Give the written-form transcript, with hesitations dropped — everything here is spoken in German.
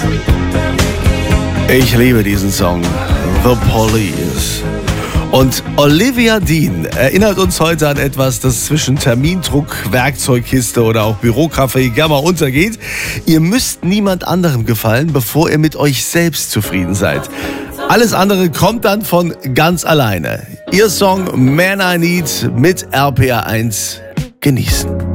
Ich liebe diesen Song, The Police. Und Olivia Dean erinnert uns heute an etwas, das zwischen Termindruck, Werkzeugkiste oder auch Bürokraffe gerne mal untergeht. Ihr müsst niemand anderem gefallen, bevor ihr mit euch selbst zufrieden seid. Alles andere kommt dann von ganz alleine. Ihr Song Man I Need mit RPR 1 genießen.